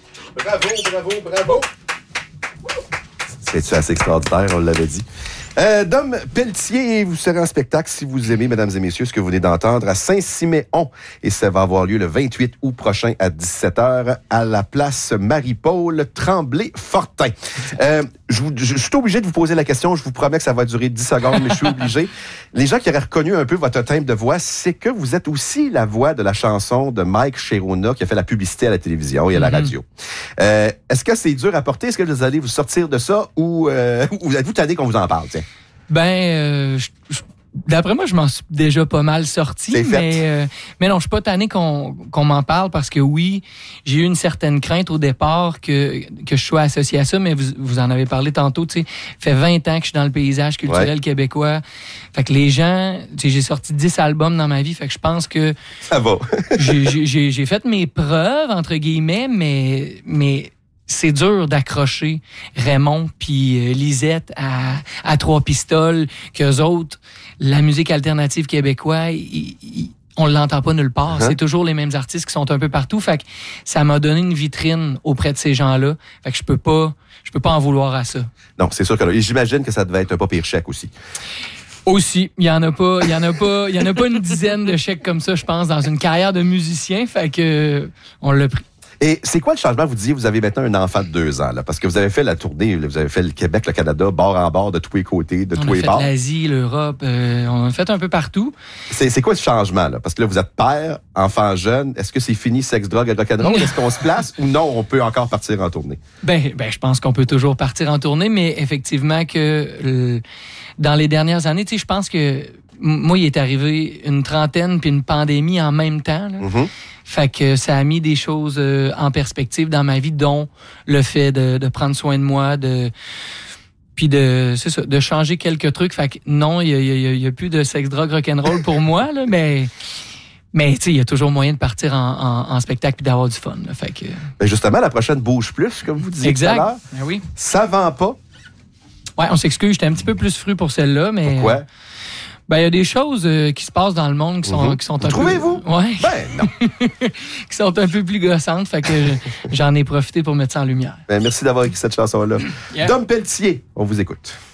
Bravo. C'est assez extraordinaire, on l'avait dit. Dom Pelletier, vous serez en spectacle, si vous aimez, mesdames et messieurs, ce que vous venez d'entendre, à Saint-Siméon. Et ça va avoir lieu le 28 août prochain à 17h à la place Marie-Paul Tremblay-Fortin. Je suis obligé de vous poser la question. Je vous promets que ça va durer 10 secondes, mais je suis obligé. Les gens qui auraient reconnu un peu votre timbre de voix, c'est que vous êtes aussi la voix de la chanson de Mike Cherona qui a fait la publicité à la télévision et à la radio. Est-ce que c'est dur à porter? Est-ce que vous allez vous sortir de ça ou êtes-vous tanné qu'on vous en parle? Tiens. D'après moi, je m'en suis déjà pas mal sorti. Mais non, je suis pas tanné qu'on m'en parle parce que oui, j'ai eu une certaine crainte au départ que je sois associé à ça, mais vous en avez parlé tantôt, tu sais, fait 20 ans que je suis dans le paysage culturel québécois. Fait que les gens, tu sais, j'ai sorti 10 albums dans ma vie, fait que je pense que ça va. j'ai fait mes preuves entre guillemets, mais c'est dur d'accrocher Raymond puis Lisette à trois pistoles, qu'eux autres, la musique alternative québécoise, on l'entend pas nulle part. C'est toujours les mêmes artistes qui sont un peu partout. Fait que ça m'a donné une vitrine auprès de ces gens-là. Fait que je peux pas en vouloir à ça. Non, c'est sûr que là. Et j'imagine que ça devait être un pas pire chèque aussi. Aussi, il y en a pas une dizaine de chèques comme ça, je pense, dans une carrière de musicien. Fait que on l'a pris. Et c'est quoi le changement? Vous disiez, vous avez maintenant un enfant de 2 ans, là, parce que vous avez fait la tournée, vous avez fait le Québec, le Canada, bord en bord, de tous les côtés, de tous les bords. On a fait l'Asie, l'Europe, on a fait un peu partout. C'est quoi ce changement, là? Parce que là, vous êtes père, enfant jeune. Est-ce que c'est fini, sexe, drogue et rock'n'roll? Est-ce qu'on se place ou non, on peut encore partir en tournée? Je pense qu'on peut toujours partir en tournée, mais effectivement que dans les dernières années, tu sais, je pense que moi, il est arrivé une trentaine puis une pandémie en même temps, là. Mm-hmm. Fait que ça a mis des choses en perspective dans ma vie, dont le fait de prendre soin de moi, de changer quelques trucs. Fait que non, il y a plus de sexe, drogue, rock'n'roll pour moi, là, mais tu sais, il y a toujours moyen de partir en spectacle puis d'avoir du fun, là. Fait que justement, la prochaine bouge plus, comme vous disiez tout à l'heure. Ben oui. Ça vend pas. Ouais, on s'excuse, j'étais un petit peu plus fru pour celle-là, mais pourquoi? Il y a des choses qui se passent dans le monde qui sont un peu... Trouvez-vous? Ouais. Non. qui sont un peu plus gossantes, fait que j'en ai profité pour mettre ça en lumière. Merci d'avoir écrit cette chanson-là. Yeah. Dom Pelletier, on vous écoute.